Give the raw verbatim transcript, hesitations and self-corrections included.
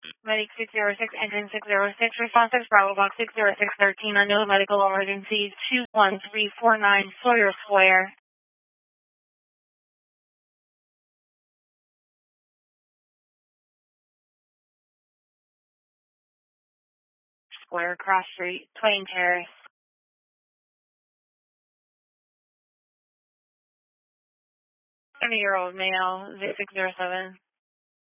Medic six zero six, engine six zero six, responsive, Bravo Box six zero six one three, unknown medical emergency two one three four nine Sawyer Square. Square, Cross Street, Twain Terrace. twenty-year-old male, zip six zero seven.